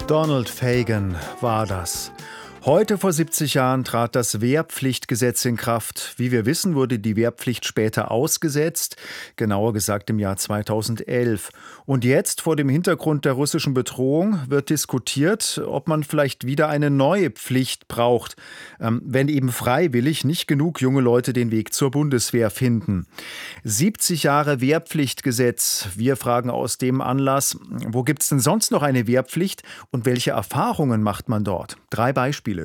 Donald Fagan war das. Heute vor 70 Jahren trat das Wehrpflichtgesetz in Kraft. Wie wir wissen, wurde die Wehrpflicht später ausgesetzt, genauer gesagt im Jahr 2011. Und jetzt, vor dem Hintergrund der russischen Bedrohung, wird diskutiert, ob man vielleicht wieder eine neue Pflicht braucht, wenn eben freiwillig nicht genug junge Leute den Weg zur Bundeswehr finden. 70 Jahre Wehrpflichtgesetz. Wir fragen aus dem Anlass, wo gibt es denn sonst noch eine Wehrpflicht und welche Erfahrungen macht man dort? 3 Beispiele.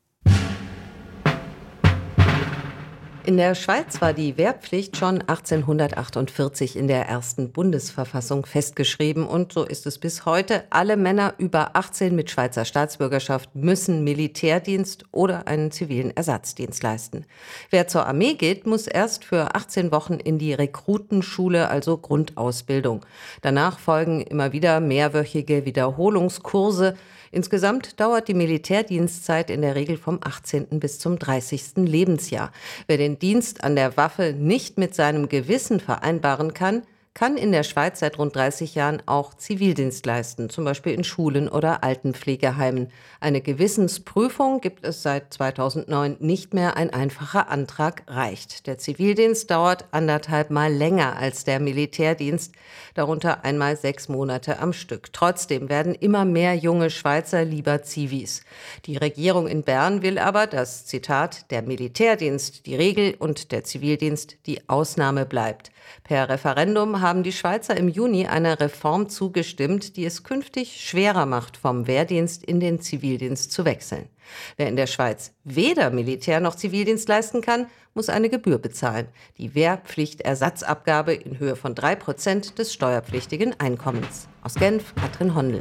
In der Schweiz war die Wehrpflicht schon 1848 in der ersten Bundesverfassung festgeschrieben und so ist es bis heute. Alle Männer über 18 mit Schweizer Staatsbürgerschaft müssen Militärdienst oder einen zivilen Ersatzdienst leisten. Wer zur Armee geht, muss erst für 18 Wochen in die Rekrutenschule, also Grundausbildung. Danach folgen immer wieder mehrwöchige Wiederholungskurse. Insgesamt dauert die Militärdienstzeit in der Regel vom 18. bis zum 30. Lebensjahr. Wer den Dienst an der Waffe nicht mit seinem Gewissen vereinbaren kann in der Schweiz seit rund 30 Jahren auch Zivildienst leisten, zum Beispiel in Schulen oder Altenpflegeheimen. Eine Gewissensprüfung gibt es seit 2009 nicht mehr, ein einfacher Antrag reicht. Der Zivildienst dauert 1,5 Mal länger als der Militärdienst, darunter einmal 6 Monate am Stück. Trotzdem werden immer mehr junge Schweizer lieber Zivis. Die Regierung in Bern will aber, dass, Zitat, der Militärdienst die Regel und der Zivildienst die Ausnahme bleibt. Per Referendum haben die Schweizer im Juni einer Reform zugestimmt, die es künftig schwerer macht, vom Wehrdienst in den Zivildienst zu wechseln. Wer in der Schweiz weder Militär noch Zivildienst leisten kann, muss eine Gebühr bezahlen. Die Wehrpflichtersatzabgabe in Höhe von 3% des steuerpflichtigen Einkommens. Aus Genf, Katrin Hondel.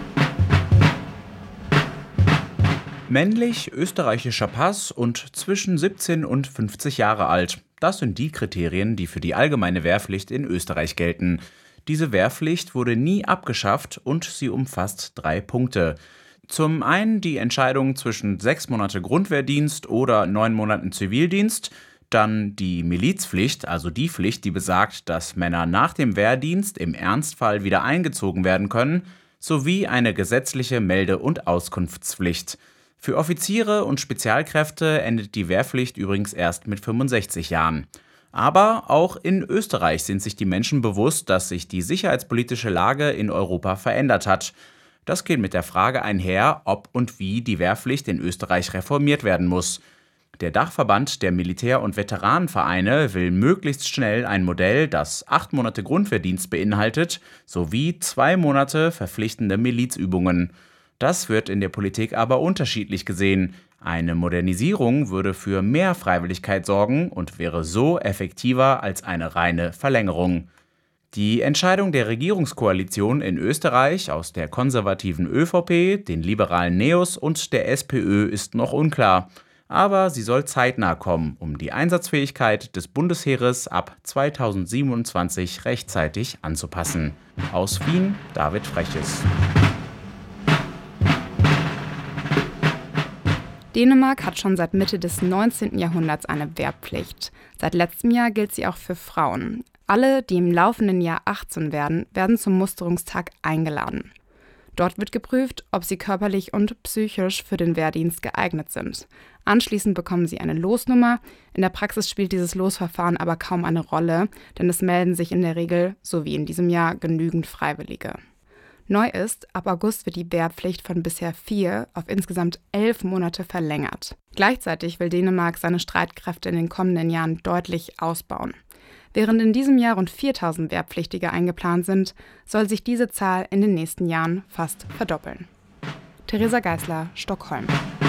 Männlich, österreichischer Pass und zwischen 17 und 50 Jahre alt. Das sind die Kriterien, die für die allgemeine Wehrpflicht in Österreich gelten. Diese Wehrpflicht wurde nie abgeschafft und sie umfasst 3 Punkte. Zum einen die Entscheidung zwischen 6 Monate Grundwehrdienst oder 9 Monaten Zivildienst, dann die Milizpflicht, also die Pflicht, die besagt, dass Männer nach dem Wehrdienst im Ernstfall wieder eingezogen werden können, sowie eine gesetzliche Melde- und Auskunftspflicht. Für Offiziere und Spezialkräfte endet die Wehrpflicht übrigens erst mit 65 Jahren. Aber auch in Österreich sind sich die Menschen bewusst, dass sich die sicherheitspolitische Lage in Europa verändert hat. Das geht mit der Frage einher, ob und wie die Wehrpflicht in Österreich reformiert werden muss. Der Dachverband der Militär- und Veteranenvereine will möglichst schnell ein Modell, das 8 Monate Grundwehrdienst beinhaltet, sowie 2 Monate verpflichtende Milizübungen. Das wird in der Politik aber unterschiedlich gesehen. Eine Modernisierung würde für mehr Freiwilligkeit sorgen und wäre so effektiver als eine reine Verlängerung. Die Entscheidung der Regierungskoalition in Österreich aus der konservativen ÖVP, den liberalen NEOS und der SPÖ ist noch unklar. Aber sie soll zeitnah kommen, um die Einsatzfähigkeit des Bundesheeres ab 2027 rechtzeitig anzupassen. Aus Wien, David Freches. Dänemark hat schon seit Mitte des 19. Jahrhunderts eine Wehrpflicht. Seit letztem Jahr gilt sie auch für Frauen. Alle, die im laufenden Jahr 18 werden, werden zum Musterungstag eingeladen. Dort wird geprüft, ob sie körperlich und psychisch für den Wehrdienst geeignet sind. Anschließend bekommen sie eine Losnummer. In der Praxis spielt dieses Losverfahren aber kaum eine Rolle, denn es melden sich in der Regel, so wie in diesem Jahr, genügend Freiwillige. Neu ist, ab August wird die Wehrpflicht von bisher 4 auf insgesamt 11 Monate verlängert. Gleichzeitig will Dänemark seine Streitkräfte in den kommenden Jahren deutlich ausbauen. Während in diesem Jahr rund 4.000 Wehrpflichtige eingeplant sind, soll sich diese Zahl in den nächsten Jahren fast verdoppeln. Theresa Geisler, Stockholm.